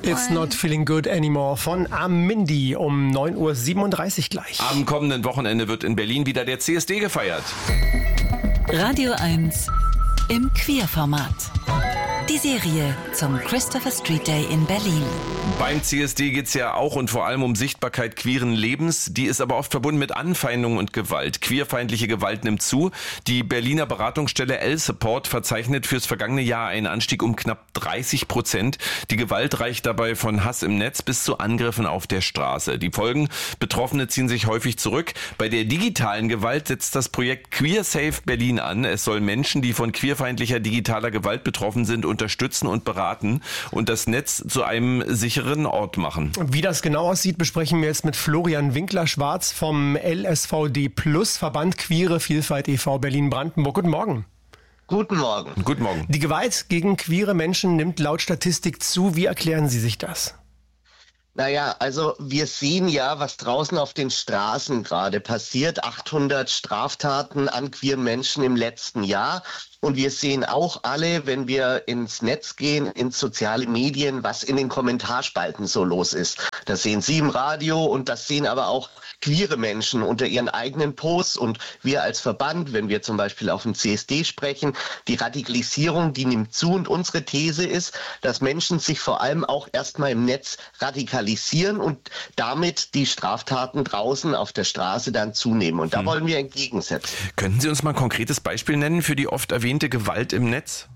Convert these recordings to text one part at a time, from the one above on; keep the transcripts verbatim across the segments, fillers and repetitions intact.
It's Not Feeling Good Anymore von Amindi um neun Uhr siebenunddreißig gleich. Am kommenden Wochenende wird in Berlin wieder der C S D gefeiert. Radio eins im Queerformat. Die Serie zum Christopher Street Day in Berlin. Beim C S D geht es ja auch und vor allem um Sichtbarkeit queeren Lebens. Die ist aber oft verbunden mit Anfeindungen und Gewalt. Queerfeindliche Gewalt nimmt zu. Die Berliner Beratungsstelle L-Support verzeichnet fürs vergangene Jahr einen Anstieg um knapp dreißig Prozent. Die Gewalt reicht dabei von Hass im Netz bis zu Angriffen auf der Straße. Die Folgen: Betroffene ziehen sich häufig zurück. Bei der digitalen Gewalt setzt das Projekt Queer Safe Berlin an. Es soll Menschen, die von queerfeindlicher digitaler Gewalt betroffen sind, unterstützen und beraten und das Netz zu einem sicheren Ort machen. Wie das genau aussieht, besprechen wir jetzt mit Florian Winkler-Schwarz vom L S V D Plus, Verband Queere Vielfalt e V Berlin-Brandenburg. Guten Morgen. Guten Morgen. Guten Morgen. Die Gewalt gegen queere Menschen nimmt laut Statistik zu. Wie erklären Sie sich das? Naja, also wir sehen ja, was draußen auf den Straßen gerade passiert. achthundert Straftaten an queeren Menschen im letzten Jahr. Und wir sehen auch alle, wenn wir ins Netz gehen, ins soziale Medien, was in den Kommentarspalten so los ist. Das sehen Sie im Radio und das sehen aber auch queere Menschen unter ihren eigenen Posts. Und wir als Verband, wenn wir zum Beispiel auf dem C S D sprechen, die Radikalisierung, die nimmt zu. Und unsere These ist, dass Menschen sich vor allem auch erstmal im Netz radikalisieren und damit die Straftaten draußen auf der Straße dann zunehmen. Und da hm. wollen wir entgegensetzen. Könnten Sie uns mal ein konkretes Beispiel nennen für die oft erwähnte Gewalt im Netz?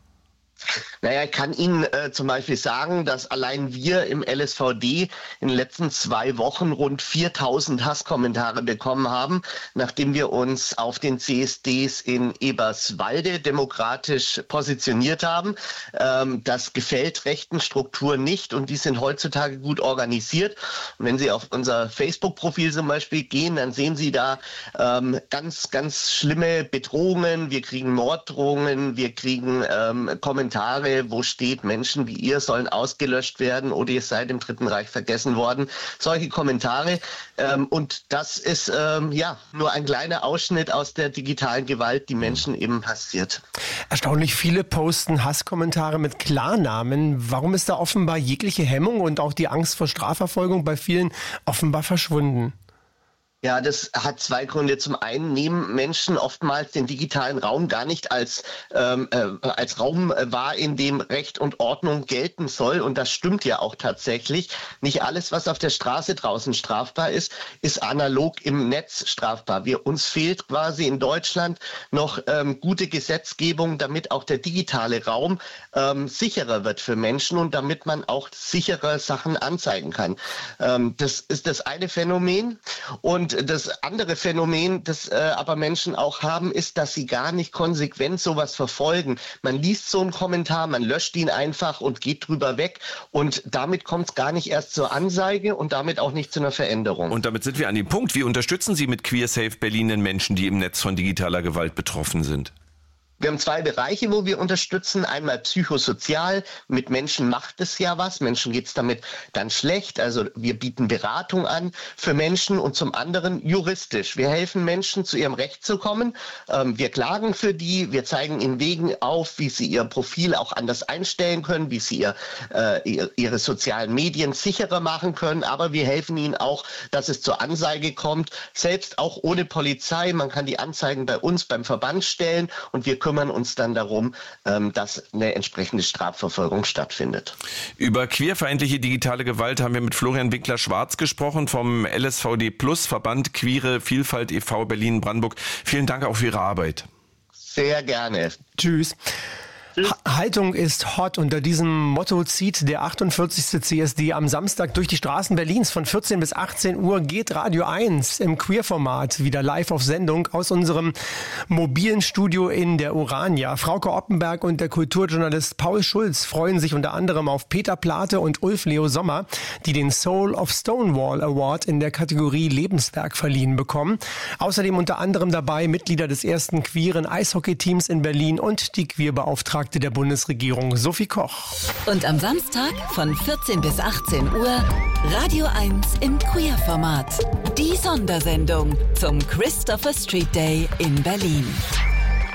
Naja, ich kann Ihnen äh, zum Beispiel sagen, dass allein wir im L S V D in den letzten zwei Wochen rund viertausend Hasskommentare bekommen haben, nachdem wir uns auf den C S Ds in Eberswalde demokratisch positioniert haben. Ähm, das gefällt rechten Strukturen nicht und die sind heutzutage gut organisiert. Und wenn Sie auf unser Facebook-Profil zum Beispiel gehen, dann sehen Sie da ähm, ganz, ganz schlimme Bedrohungen. Wir kriegen Morddrohungen, wir kriegen ähm, Kommentare, wo steht, Menschen wie ihr sollen ausgelöscht werden oder ihr seid im Dritten Reich vergessen worden. Solche Kommentare. Ähm, und das ist ähm, ja nur ein kleiner Ausschnitt aus der digitalen Gewalt, die Menschen eben passiert. Erstaunlich viele posten Hasskommentare mit Klarnamen. Warum ist da offenbar jegliche Hemmung und auch die Angst vor Strafverfolgung bei vielen offenbar verschwunden? Ja, das hat zwei Gründe. Zum einen nehmen Menschen oftmals den digitalen Raum gar nicht als ähm, äh, als Raum wahr, in dem Recht und Ordnung gelten soll. Und das stimmt ja auch tatsächlich. Nicht alles, was auf der Straße draußen strafbar ist, ist analog im Netz strafbar. Wir, uns fehlt quasi in Deutschland noch ähm, gute Gesetzgebung, damit auch der digitale Raum ähm, sicherer wird für Menschen und damit man auch sicherer Sachen anzeigen kann. Ähm, das ist das eine Phänomen. Und das andere Phänomen, das äh, aber Menschen auch haben, ist, dass sie gar nicht konsequent sowas verfolgen. Man liest so einen Kommentar, man löscht ihn einfach und geht drüber weg und damit kommt es gar nicht erst zur Anzeige und damit auch nicht zu einer Veränderung. Und damit sind wir an dem Punkt. Wie unterstützen Sie mit Queer Safe Berlin den Menschen, die im Netz von digitaler Gewalt betroffen sind? Wir haben zwei Bereiche, wo wir unterstützen. Einmal psychosozial. Mit Menschen macht es ja was. Menschen geht es damit dann schlecht. Also wir bieten Beratung an für Menschen und zum anderen juristisch. Wir helfen Menschen, zu ihrem Recht zu kommen. Ähm, wir klagen für die. Wir zeigen ihnen Wegen auf, wie sie ihr Profil auch anders einstellen können, wie sie ihr, äh, ihre sozialen Medien sicherer machen können. Aber wir helfen ihnen auch, dass es zur Anzeige kommt. Selbst auch ohne Polizei. Man kann die Anzeigen bei uns beim Verband stellen und wir können kümmern uns dann darum, dass eine entsprechende Strafverfolgung stattfindet. Über queerfeindliche digitale Gewalt haben wir mit Florian Winkler-Schwarz gesprochen vom L S V D Plus, Verband Queere Vielfalt e V Berlin-Brandenburg. Vielen Dank auch für Ihre Arbeit. Sehr gerne. Tschüss. Haltung ist hot. Unter diesem Motto zieht der achtundvierzigste C S D am Samstag durch die Straßen Berlins. Von vierzehn bis achtzehn Uhr geht Radio eins im Queer-Format wieder live auf Sendung aus unserem mobilen Studio in der Urania. Frauke Oppenberg und der Kulturjournalist Paul Schulz freuen sich unter anderem auf Peter Plate und Ulf Leo Sommer, die den Soul of Stonewall Award in der Kategorie Lebenswerk verliehen bekommen. Außerdem unter anderem dabei Mitglieder des ersten queeren Eishockey-Teams in Berlin und die Queerbeauftragte der Bundesregierung Sophie Koch. Und am Samstag von vierzehn bis achtzehn Uhr Radio eins im Queer-Format. Die Sondersendung zum Christopher Street Day in Berlin.